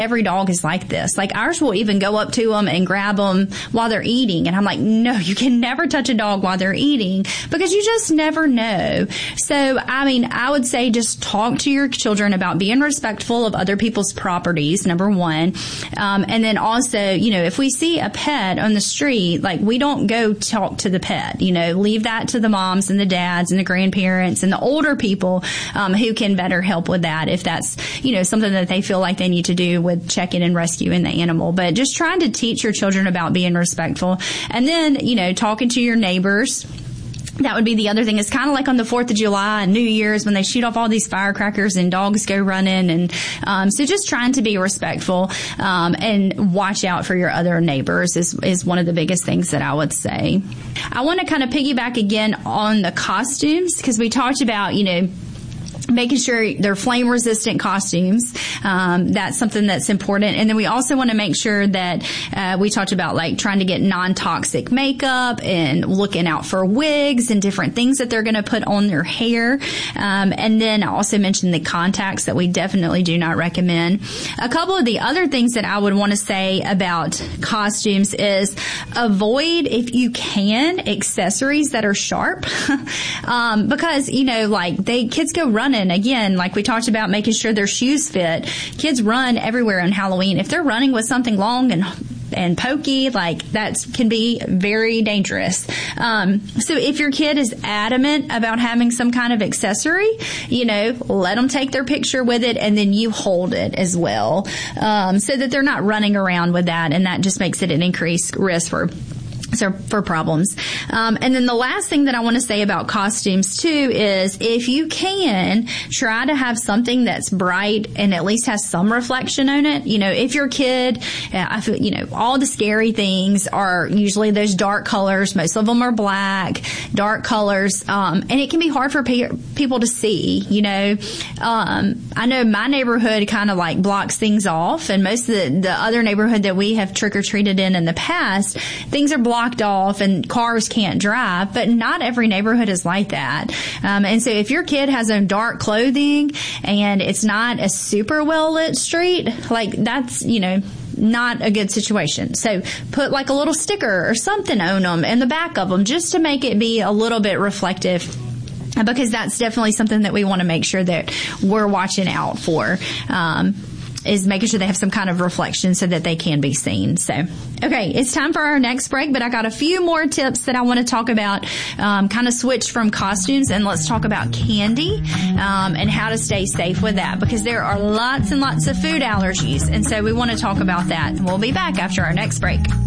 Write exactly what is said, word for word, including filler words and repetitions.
every dog is like this. Like ours will even go up to them and grab them while they're eating. And I'm like, no, you can never touch a dog while they're eating because you just never know. So, I mean, I would say just talk to your children about being respectful of other people's properties, number one. Um, and then also, you know, if we see a pet on the street, like we don't go talk to the pet, you know, leave that to the moms and the dads and the grandparents and the older people um, who can better help with that if that's, you know, something that they feel like they need to do with checking and rescuing the animal. But just trying to teach your children about being respectful. And then, you know, talking to your neighbors. That would be the other thing. It's kind of like on the fourth of July and New Year's when they shoot off all these firecrackers and dogs go running. And um, so just trying to be respectful um, and watch out for your other neighbors is, is one of the biggest things that I would say. I want to kind of piggyback again on the costumes because we talked about, you know, making sure they're flame resistant costumes. Um, that's something that's important. And then we also want to make sure that uh, we talked about like trying to get non-toxic makeup and looking out for wigs and different things that they're going to put on their hair. Um, and then I also mentioned the contacts that we definitely do not recommend. A couple of the other things that I would want to say about costumes is avoid, if you can, accessories that are sharp. um, because, you know, like they kids go running. Again, like we talked about making sure their shoes fit. Kids run everywhere on Halloween. If they're running with something long and and pokey, like that can be very dangerous. Um, so if your kid is adamant about having some kind of accessory, you know, let them take their picture with it and then you hold it as well, um, so that they're not running around with that, and that just makes it an increased risk for So for problems. Um, and then the last thing that I want to say about costumes too is if you can, try to have something that's bright and at least has some reflection on it. You know, if your kid, I feel, you know, all the scary things are usually those dark colors. Most of them are black, dark colors. Um, and it can be hard for pe- people to see, you know. Um, I know my neighborhood kind of like blocks things off, and most of the, the other neighborhood that we have trick-or-treated in in the past, things are blocked off and cars can't drive, but not every neighborhood is like that. Um, and so if your kid has on dark clothing and it's not a super well lit street, like that's, you know, not a good situation. So put like a little sticker or something on them in the back of them just to make it be a little bit reflective, because that's definitely something that we want to make sure that we're watching out for. Um, is making sure they have some kind of reflection so that they can be seen. So, okay, it's time for our next break, but I got a few more tips that I want to talk about, um, kind of switch from costumes, and let's talk about candy, um, and how to stay safe with that, because there are lots and lots of food allergies, and so we want to talk about that. And we'll be back after our next break.